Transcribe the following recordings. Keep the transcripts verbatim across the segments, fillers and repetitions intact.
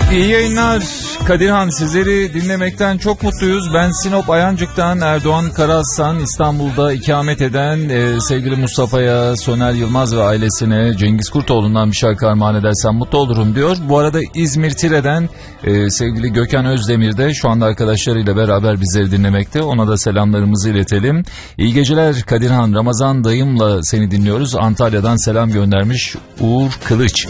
İyi yayınlar. Kadirhan, sizleri dinlemekten çok mutluyuz. Ben Sinop Ayancık'tan Erdoğan Karaslan, İstanbul'da ikamet eden e, sevgili Mustafa'ya, Soner Yılmaz ve ailesine Cengiz Kurtoğlu'ndan bir şarkı armağan edersem mutlu olurum diyor. Bu arada İzmir Tire'den e, sevgili Gökhan Özdemir de şu anda arkadaşlarıyla beraber bizleri dinlemekte. Ona da selamlarımızı iletelim. İyi geceler Kadirhan, Ramazan dayımla seni dinliyoruz. Antalya'dan selam göndermiş Uğur Kılıç.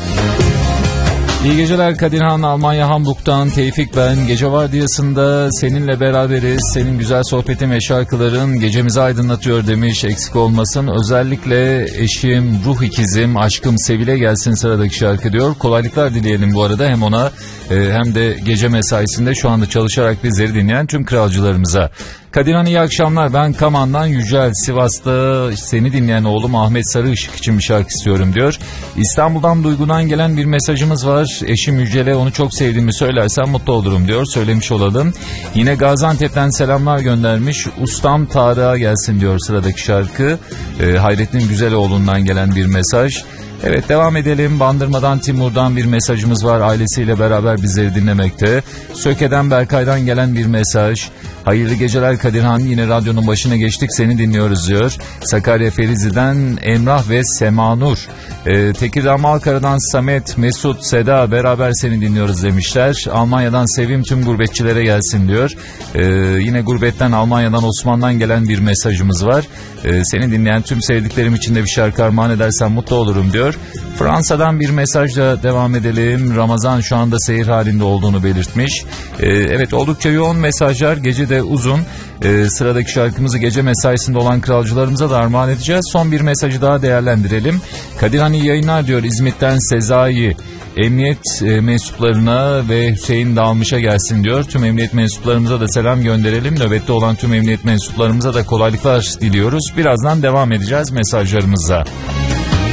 İyi geceler Kadirhan, Almanya Hamburg'dan Tevfik ben. Gece vardiyasında seninle beraberiz. Senin güzel sohbetin ve şarkıların gecemizi aydınlatıyor demiş, eksik olmasın. Özellikle eşim, ruh ikizim, aşkım Sevil'e gelsin sıradaki şarkı diyor. Kolaylıklar dileyelim bu arada hem ona hem de gece mesaisinde şu anda çalışarak bizleri dinleyen tüm kralcılarımıza. Kadirhan iyi akşamlar, ben Kaman'dan Yücel, Sivas'ta seni dinleyen oğlum Ahmet Sarıışık için bir şarkı istiyorum diyor. İstanbul'dan Duygu'dan gelen bir mesajımız var. Eşim Yücel'e onu çok sevdiğimi söylersen mutlu olurum diyor, söylemiş olalım. Yine Gaziantep'ten selamlar göndermiş. Ustam Tarık'a gelsin diyor sıradaki şarkı. Ee, Hayrettin Güzeloğlu'ndan gelen bir mesaj. Evet, devam edelim. Bandırma'dan Timur'dan bir mesajımız var. Ailesiyle beraber bizleri dinlemekte. Söke'den Berkay'dan gelen bir mesaj. Hayırlı geceler Kadirhan, yine radyonun başına geçtik, seni dinliyoruz diyor. Sakarya Ferizi'den Emrah ve Semanur. Ee, Tekirdağ Malkara'dan Samet, Mesut, Seda beraber seni dinliyoruz demişler. Almanya'dan Sevim tüm gurbetçilere gelsin diyor. Ee, yine gurbetten Almanya'dan Osman'dan gelen bir mesajımız var. Ee, seni dinleyen tüm sevdiklerim için de bir şarkı armağan edersen mutlu olurum diyor. Fransa'dan bir mesajla devam edelim. Ramazan şu anda seyir halinde olduğunu belirtmiş. Ee, evet, oldukça yoğun mesajlar, gece de uzun. Ee, sıradaki şarkımızı gece mesaisinde olan kralcılarımıza da armağan edeceğiz. Son bir mesajı daha değerlendirelim. Kadirhan iyi yayınlar diyor İzmit'ten Sezai. Emniyet e, mensuplarına ve Hüseyin Dalmış'a gelsin diyor. Tüm emniyet mensuplarımıza da selam gönderelim. Nöbette olan tüm emniyet mensuplarımıza da kolaylıklar diliyoruz. Birazdan devam edeceğiz mesajlarımıza.